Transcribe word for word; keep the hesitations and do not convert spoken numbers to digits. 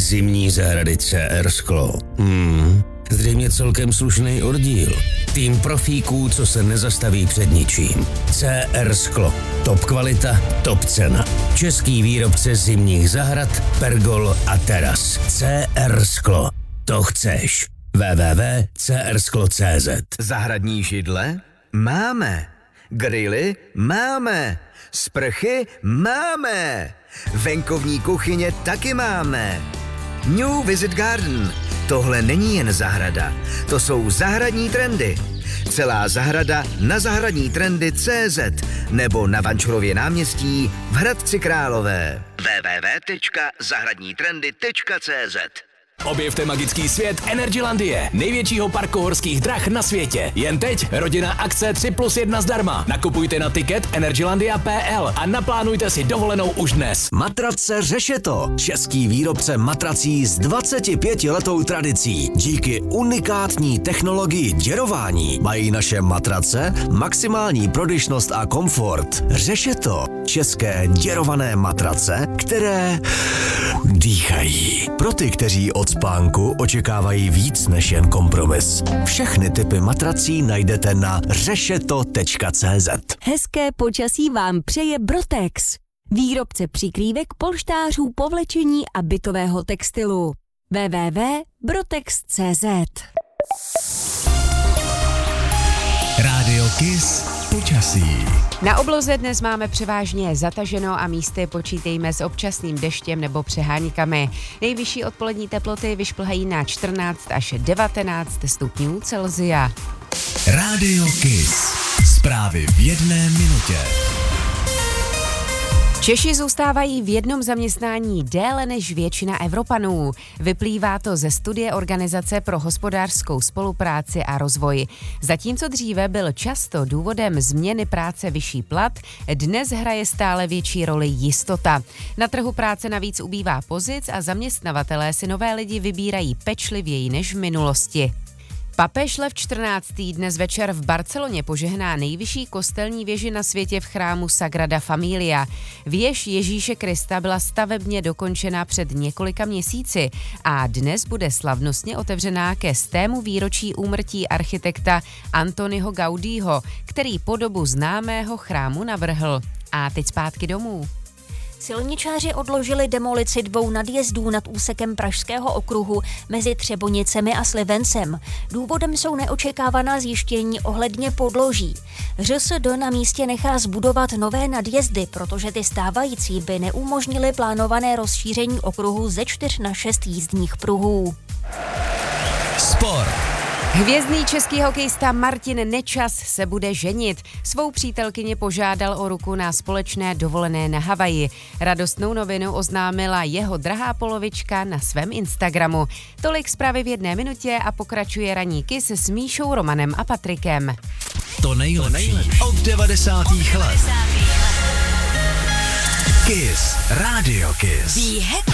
zimní zahrady C R Sklo. Hmm, zřejmě celkem slušný oddíl. Tým profíků, co se nezastaví před ničím. C R Sklo. Top kvalita, top cena. Český výrobce zimních zahrad, pergol a teras. C R Sklo. To chceš. w w w tečka c r sklo tečka c z. Zahradní židle? Máme. Grily? Máme. Sprchy? Máme. Venkovní kuchyně taky máme. New Visit Garden. Tohle není jen zahrada. To jsou zahradní trendy. Celá zahrada na zahradní trendy tečka cé zet nebo na Vančurově náměstí v Hradci Králové. w w w tečka zahradní trendy tečka cé zet. Objevte magický svět Energylandie, největšího parku horských drah na světě. Jen teď rodina akce tři plus jedna zdarma. Nakupujte na tiket energylandia tečka p l a naplánujte si dovolenou už dnes. Matrace Řešeto, český výrobce matrací s dvacetipětiletou tradicí. Díky unikátní technologii děrování mají naše matrace maximální prodyšnost a komfort. Řešeto, české děrované matrace, které dýchají. Pro ty, kteří od spánku očekávají víc než jen kompromis. Všechny typy matrací najdete na řešeto tečka cé zet. Hezké počasí vám přeje Brotex, výrobce přikrývek, polštářů, povlečení a bytového textilu. w w w tečka brotex tečka cé zet. Rádio Kiss počasí. Na obloze dnes máme převážně zataženo a místy počítejme s občasným deštěm nebo přeháníkami. Nejvyšší odpolední teploty vyšplhají na čtrnáct až devatenáct stupňů Celsia. Rádio Kiss. Zprávy v jedné minutě. Češi zůstávají v jednom zaměstnání déle než většina Evropanů. Vyplývá to ze studie Organizace pro hospodářskou spolupráci a rozvoj. Zatímco dříve byl často důvodem změny práce vyšší plat, dnes hraje stále větší roli jistota. Na trhu práce navíc ubývá pozic a zaměstnavatelé si nové lidi vybírají pečlivěji než v minulosti. Papež Lev čtrnáctý dnes večer v Barceloně požehná nejvyšší kostelní věži na světě v chrámu Sagrada Familia. Věž Ježíše Krista byla stavebně dokončena před několika měsíci a dnes bude slavnostně otevřená ke stému výročí úmrtí architekta Antoniho Gaudího, který podobu známého chrámu navrhl. A teď zpátky domů. Silničáři odložili demolici dvou nadjezdů nad úsekem Pražského okruhu mezi Třebonicemi a Slivencem. Důvodem jsou neočekávaná zjištění ohledně podloží. ŘSD na místě nechá zbudovat nové nadjezdy, protože ty stávající by neumožnily plánované rozšíření okruhu ze čtyř na šest jízdních pruhů. Sport. Hvězdný český hokejista Martin Nečas se bude ženit. Svou přítelkyni požádal o ruku na společné dovolené na Havaji. Radostnou novinu oznámila jeho drahá polovička na svém Instagramu. Tolik zprávy v jedné minutě a pokračuje ranní Kiss s Míšou, Romanem a Patrikem. To nejlepší od devadesátých let. Kiss, Rádio Kiss. Be happy.